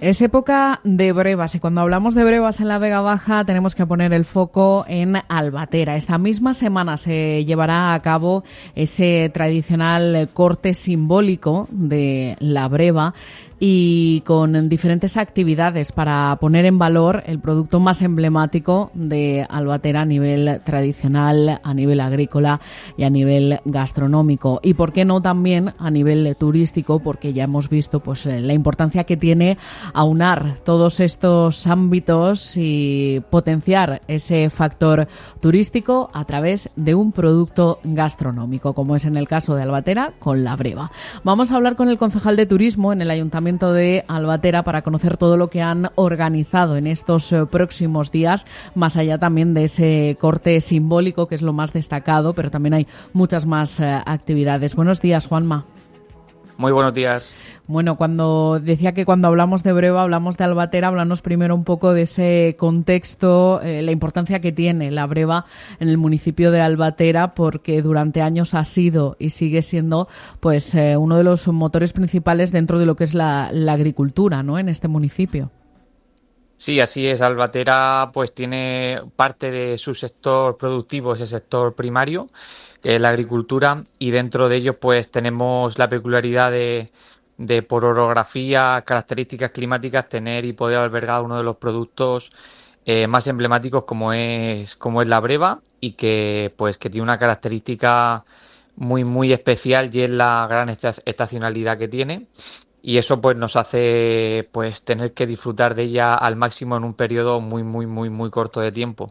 Es época de brevas y cuando hablamos de brevas en la Vega Baja tenemos que poner el foco en Albatera. Esta misma semana se llevará a cabo ese tradicional corte simbólico de la breva y con diferentes actividades para poner en valor el producto más emblemático de Albatera a nivel tradicional, a nivel agrícola y a nivel gastronómico. Y por qué no también a nivel turístico, porque ya hemos visto pues la importancia que tiene aunar todos estos ámbitos y potenciar ese factor turístico a través de un producto gastronómico, como es en el caso de Albatera con la breva. Vamos a hablar con el concejal de turismo en el Ayuntamiento de Albatera para conocer todo lo que han organizado en estos próximos días, más allá también de ese corte simbólico que es lo más destacado, pero también hay muchas más actividades. Buenos días, Juanma. Muy buenos días. Bueno, cuando hablamos de breva, hablamos de Albatera, háblanos primero un poco de ese contexto, la importancia que tiene la breva en el municipio de Albatera, porque durante años ha sido y sigue siendo pues uno de los motores principales dentro de lo que es la agricultura, ¿no?, en este municipio. Sí, así es. Albatera pues tiene parte de su sector productivo, ese sector primario, que es la agricultura, y dentro de ello pues tenemos la peculiaridad de por orografía, características climáticas, tener y poder albergar uno de los productos más emblemáticos como es la breva, y que tiene una característica muy especial, y es la gran estacionalidad que tiene. Y eso pues nos hace pues tener que disfrutar de ella al máximo en un periodo muy corto de tiempo.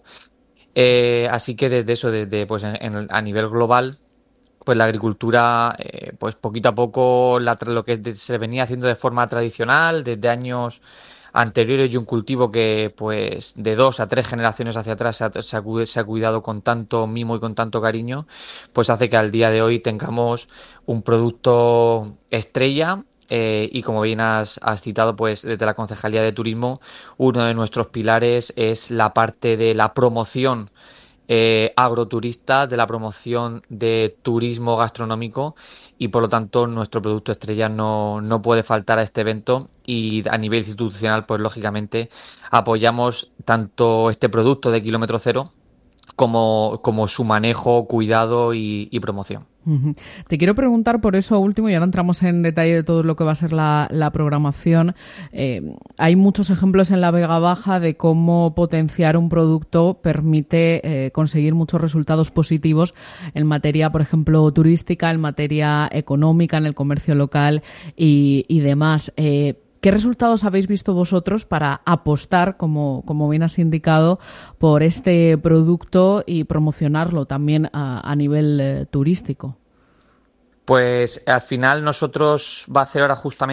Así que desde pues a nivel global, pues la agricultura pues poquito a poco lo que se venía haciendo de forma tradicional desde años anteriores, y un cultivo que pues de 2 a 3 generaciones hacia atrás se ha cuidado con tanto mimo y con tanto cariño, pues hace que al día de hoy tengamos un producto estrella. Y como bien has citado, pues desde la Concejalía de Turismo, uno de nuestros pilares es la parte de la promoción agroturista, de la promoción de turismo gastronómico, y por lo tanto nuestro producto estrella no puede faltar a este evento. Y a nivel institucional, pues lógicamente apoyamos tanto este producto de kilómetro cero como su manejo, cuidado y promoción. Uh-huh. Te quiero preguntar por eso último, y ahora entramos en detalle de todo lo que va a ser la programación. Hay muchos ejemplos en la Vega Baja de cómo potenciar un producto permite conseguir muchos resultados positivos en materia, por ejemplo, turística, en materia económica, en el comercio local y demás. ¿Qué resultados habéis visto vosotros para apostar, como bien has indicado, por este producto y promocionarlo también a nivel turístico? Pues al final nosotros va a hacer ahora justamente